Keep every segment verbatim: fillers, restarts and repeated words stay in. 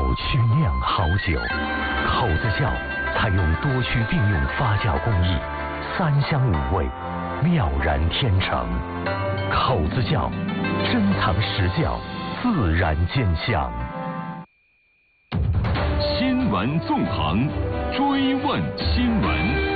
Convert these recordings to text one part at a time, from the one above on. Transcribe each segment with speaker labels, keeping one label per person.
Speaker 1: 区酿好酒，口子窖采用多区并用发酵工艺，三香五味，妙然天成。口子窖，珍藏实窖，自然见香。
Speaker 2: 新闻纵横，追问新闻。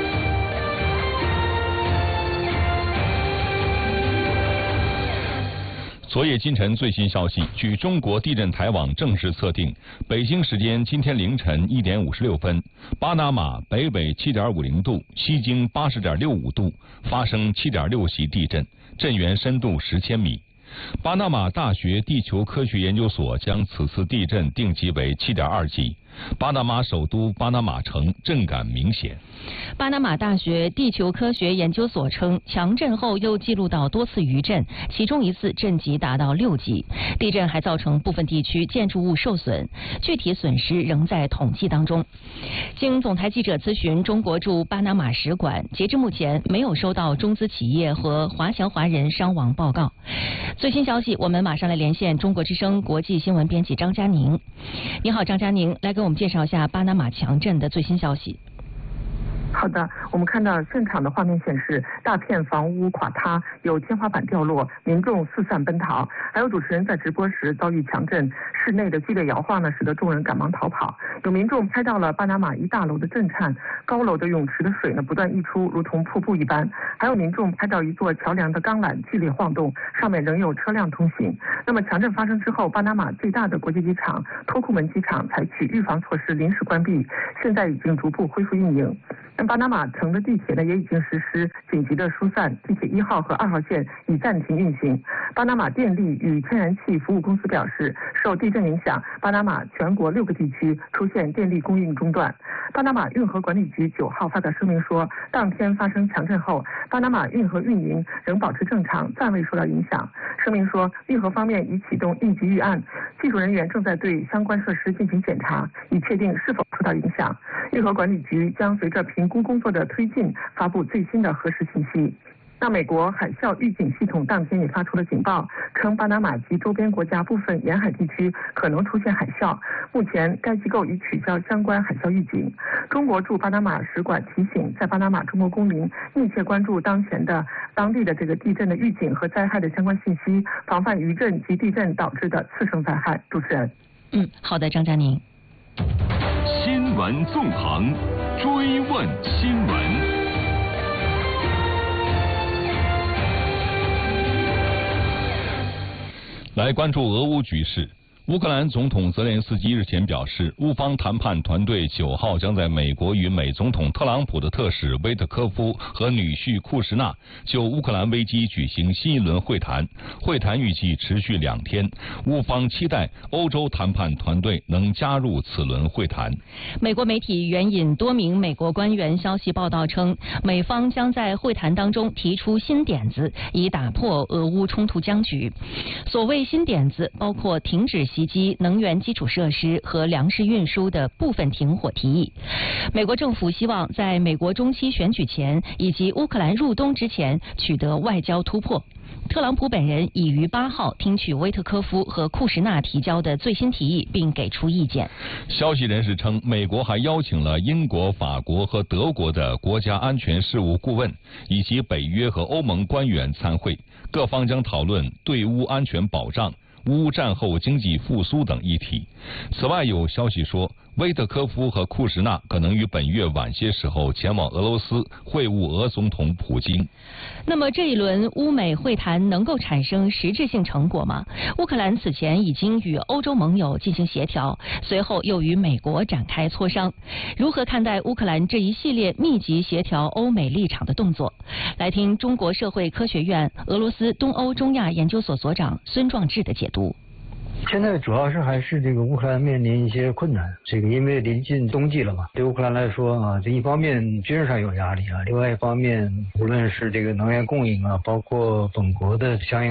Speaker 2: 昨夜今晨最新消息，据中国地震台网正式测定，北京时间今天凌晨一点五十六分，巴拿马北纬七点五零度，西经八十点六五度，发生七点六级地震，震源深度十千米。巴拿马大学地球科学研究所将此次地震定级为七点二级。巴拿马首都巴拿马城震感明显。
Speaker 3: 巴拿马大学地球科学研究所称，强震后又记录到多次余震，其中一次震级达到六级。地震还造成部分地区建筑物受损，具体损失仍在统计当中。经总台记者咨询中国驻巴拿马使馆，截至目前没有收到中资企业和华侨华人伤亡报告。最新消息，我们马上来连线中国之声国际新闻编辑张佳宁。你好，张佳宁，来给我们介绍一下巴拿马强震的最新消息。
Speaker 4: 好的，我们看到现场的画面显示，大片房屋垮塌，有天花板掉落，民众四散奔逃。还有主持人在直播时遭遇强震，室内的剧烈摇晃呢，使得众人赶忙逃跑。有民众拍到了巴拿马一大楼的震颤，高楼的泳池的水呢不断溢出，如同瀑布一般。还有民众拍到一座桥梁的钢缆剧烈晃动，上面仍有车辆通行。那么强震发生之后，巴拿马最大的国际机场托库门机场采取预防措施临时关闭，现在已经逐步恢复运营。那巴拿马城的地铁呢也已经实施紧急的疏散，地铁一号和二号线已暂停运行。巴拿马电力与天然气服务公司表示，受地震影响，巴拿马全国六个地区出现电力供应中断。巴拿马运河管理局九号发表声明说，当天发生强震后，巴拿马运河运营仍保持正常，暂未受到影响。声明说，运河方面已启动应急预案，技术人员正在对相关设施进行检查，以确定是否受到影响。运河管理局将随着评估工作的推进，发布最新的核实信息。那美国海啸预警系统当天也发出了警报，称巴拿马及周边国家部分沿海地区可能出现海啸。目前该机构已取消相关海啸预警。中国驻巴拿马使馆提醒，在巴拿马中国公民密切关注当前的当地的这个地震的预警和灾害的相关信息，防范余震及地震导致的次生灾害。主持人，
Speaker 3: 嗯，好的，张佳宁。
Speaker 2: 新闻纵横，追问新闻。来关注俄乌局势。乌克兰总统泽连斯基日前表示，乌方谈判团队九号将在美国与美总统特朗普的特使威特科夫和女婿库什纳就乌克兰危机举行新一轮会谈，会谈预计持续两天。乌方期待欧洲谈判团队能加入此轮会谈。
Speaker 3: 美国媒体援引多名美国官员消息报道称，美方将在会谈当中提出新点子，以打破俄乌冲突僵局。所谓新点子包括停止袭击能源基础设施和粮食运输的部分停火提议。美国政府希望在美国中期选举前以及乌克兰入冬之前取得外交突破。特朗普本人已于八号听取威特科夫和库什纳提交的最新提议，并给出意见。
Speaker 2: 消息人士称，美国还邀请了英国、法国和德国的国家安全事务顾问以及北约和欧盟官员参会，各方将讨论对乌安全保障、乌战后经济复苏等议题。此外，有消息说，威特科夫和库什纳可能于本月晚些时候前往俄罗斯会晤俄总统普京。
Speaker 3: 那么这一轮乌美会谈能够产生实质性成果吗？乌克兰此前已经与欧洲盟友进行协调，随后又与美国展开磋商。如何看待乌克兰这一系列密集协调欧美立场的动作？来听中国社会科学院俄罗斯东欧中亚研究所所长孙壮志的解读。
Speaker 5: 现在主要是还是这个乌克兰面临一些困难，这个因为临近冬季了嘛，对乌克兰来说啊，这一方面军事上有压力啊，另外一方面无论是这个能源供应啊，包括本国的相应的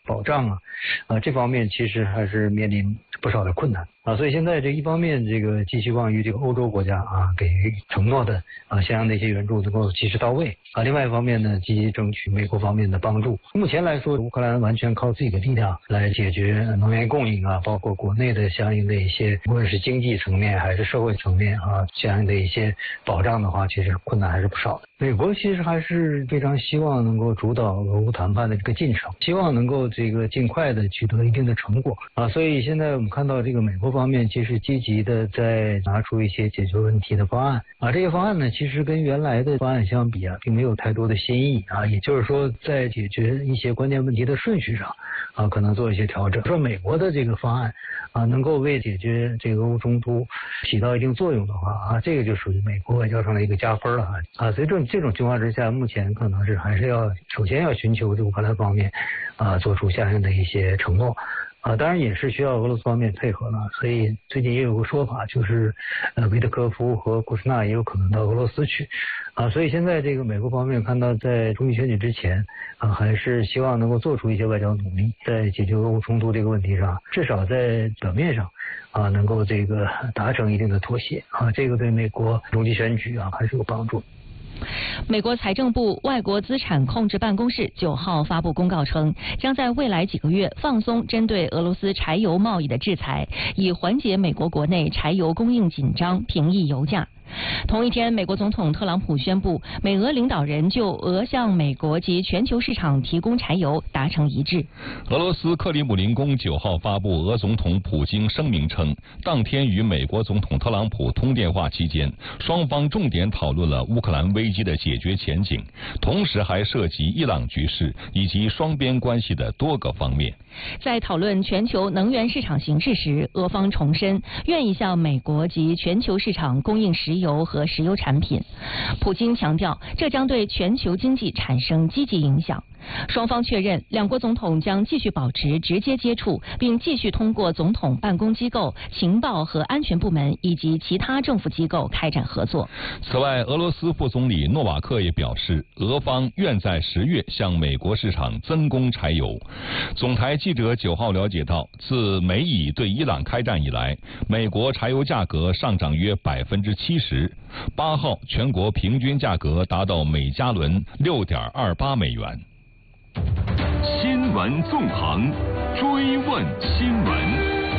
Speaker 5: 保障啊，啊这方面其实还是面临不少的困难啊。所以现在这一方面，这个寄希望于这个欧洲国家啊给予承诺的啊相应的一些援助能够及时到位啊。另外一方面呢，积极争取美国方面的帮助。目前来说，乌克兰完全靠自己的力量来解决能源供应啊，包括国内的相应的一些，无论是经济层面还是社会层面啊，相应的一些保障的话，其实困难还是不少的。美国其实还是非常希望能够主导俄乌谈判的这个进程，希望能够这个尽快的取得一定的成果啊。所以现在我们看到这个美国方面其实积极的在拿出一些解决问题的方案啊。这些方案呢，其实跟原来的方案相比啊，并没有太多的新意啊。也就是说，在解决一些关键问题的顺序上啊，可能做一些调整。说美国的这个方案啊，能够为解决这个俄乌冲突起到一定作用的话啊，这个就属于美国外交上的一个加分了啊。啊，所以这种这种情况之下，目前可能是还是要首先要寻求这乌克兰方面啊做出相应的一些承诺。啊，当然也是需要俄罗斯方面配合了，所以最近也有个说法，就是呃，维特科夫和库什纳也有可能到俄罗斯去，啊，所以现在这个美国方面看到在中期选举之前，啊，还是希望能够做出一些外交努力，在解决俄乌冲突这个问题上，至少在表面上，啊，能够这个达成一定的妥协，啊，这个对美国中期选举啊还是有帮助。
Speaker 3: 美国财政部外国资产控制办公室九号发布公告称，将在未来几个月放松针对俄罗斯柴油贸易的制裁，以缓解美国国内柴油供应紧张，平抑油价。同一天，美国总统特朗普宣布，美俄领导人就俄向美国及全球市场提供柴油达成一致。
Speaker 2: 俄罗斯克里姆林宫九号发布俄总统普京声明称，当天与美国总统特朗普通电话期间，双方重点讨论了乌克兰危机的解决前景，同时还涉及伊朗局势以及双边关系的多个方面。
Speaker 3: 在讨论全球能源市场形势时，俄方重申愿意向美国及全球市场供应石油和石油产品。普京强调，这将对全球经济产生积极影响。双方确认，两国总统将继续保持直接接触，并继续通过总统办公机构、情报和安全部门以及其他政府机构开展合作。
Speaker 2: 此外，俄罗斯副总理诺瓦克也表示，俄方愿在十月向美国市场增供柴油。总台记者九号了解到，自美以对伊朗开战以来，美国柴油价格上涨约百分之七十。八号全国平均价格达到每加仑六点二八美元。
Speaker 1: 新闻纵横，追问新闻。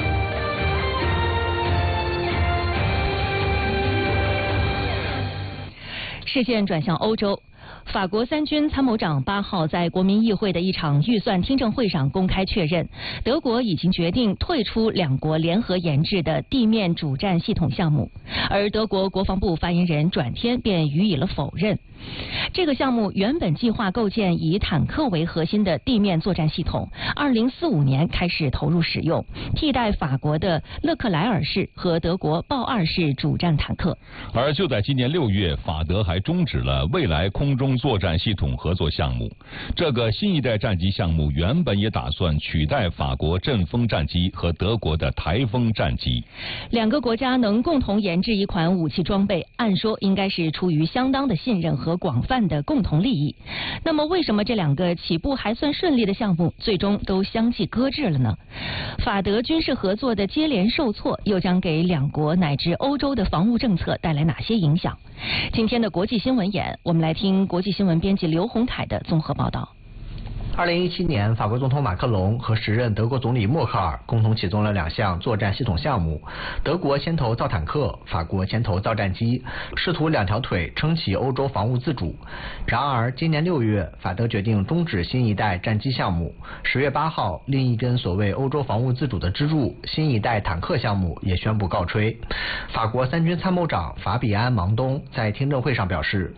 Speaker 3: 视线转向欧洲。法国三军参谋长八号在国民议会的一场预算听证会上公开确认，德国已经决定退出两国联合研制的地面主战系统项目，而德国国防部发言人转天便予以了否认。这个项目原本计划构建以坦克为核心的地面作战系统，二零四五年开始投入使用，替代法国的勒克莱尔式和德国豹二式主战坦克。
Speaker 2: 而就在今年六月，法德还终止了未来空中作战系统合作项目。这个新一代战机项目原本也打算取代法国阵风战机和德国的台风战机。
Speaker 3: 两个国家能共同研制一款武器装备，按说应该是出于相当的信任和广泛的共同利益。那么为什么这两个起步还算顺利的项目最终都相继搁置了呢？法德军事合作的接连受挫，又将给两国乃至欧洲的防务政策带来哪些影响？今天的国际新闻眼，我们来听国际新闻编辑刘洪凯的综合报道。
Speaker 6: 二零一七年，法国总统马克龙和时任德国总理默克尔共同启动了两项作战系统项目，德国牵头造坦克，法国牵头造战机，试图两条腿撑起欧洲防务自主。然而，今年六月，法德决定终止新一代战机项目。十月八号，另一根所谓欧洲防务自主的支柱——新一代坦克项目也宣布告吹。法国三军参谋长法比安·芒东在听证会上表示：“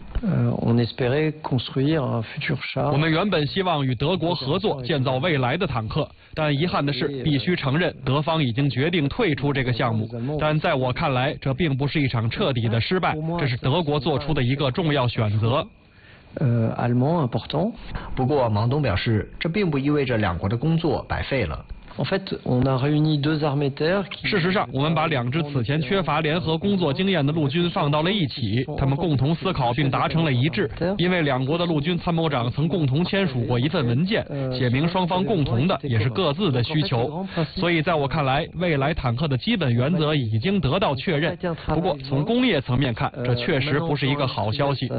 Speaker 7: 我们原本希望与德国合作建造未来的坦克，但遗憾的是，必须承认德方已经决定退出这个项目。但在我看来，这并不是一场彻底的失败，这是德国做出的一个重要选择。”
Speaker 6: 不过，芒东表示，这并不意味着两国的工作白费了。
Speaker 7: 事实上，我们把两支此前缺乏联合工作经验的陆军放到了一起，他们共同思考并达成了一致。因为两国的陆军参谋长曾共同签署过一份文件，写明双方共同的也是各自的需求。所以在我看来，未来坦克的基本原则已经得到确认。不过从工业层面看，这确实不是一个好消息。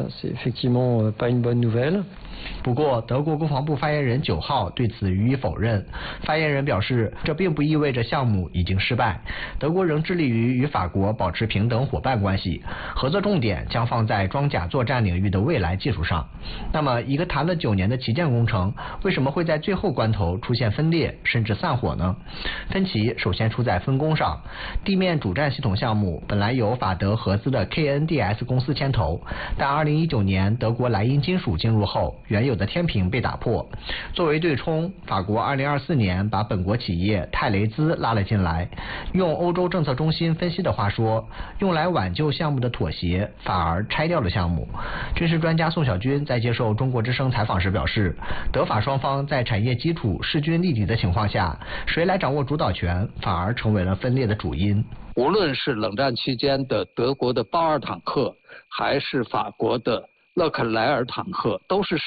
Speaker 6: 不过，德国国防部发言人九号对此予以否认。发言人表示，这并不意味着项目已经失败。德国仍致力于与法国保持平等伙伴关系，合作重点将放在装甲作战领域的未来技术上。那么，一个谈了九年的旗舰工程，为什么会在最后关头出现分裂甚至散伙呢？分歧首先出在分工上。地面主战系统项目本来由法德合资的 K N D S 公司牵头，但二零一九年德国莱茵金属进入后，原有的天平被打破。作为对冲，法国二零二四年把本国企业泰雷兹拉了进来。用欧洲政策中心分析的话说，用来挽救项目的妥协反而拆掉了项目。军事专家宋小军在接受中国之声采访时表示，德法双方在产业基础势均力敌的情况下，谁来掌握主导权反而成为了分裂的主因。
Speaker 8: 无论是冷战期间的德国的豹二坦克，还是法国的勒克莱尔坦克，都是